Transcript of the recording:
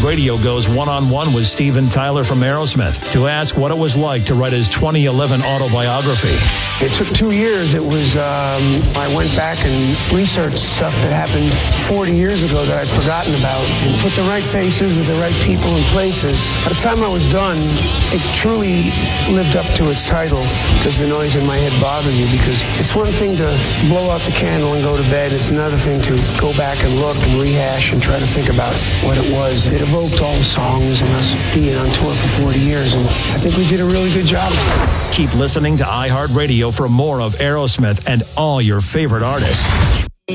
Radio goes one-on-one with Steven Tyler from Aerosmith to ask what it was like to write his 2011 autobiography. It took 2 years. It was, I went back and researched stuff that happened 40 years ago that I'd forgotten about and put the right faces with the right people and places. By the time I was done, it truly lived up to its title, Does the Noise in My Head Bother You? Because it's one thing to blow out the candle and go to bed. It's another thing to go back and look and rehash and try to think about what it was. It evoked all the songs and us being on tour for 40 years, and I think we did a really good job. Keep listening to iHeartRadio for more of Aerosmith and all your favorite artists.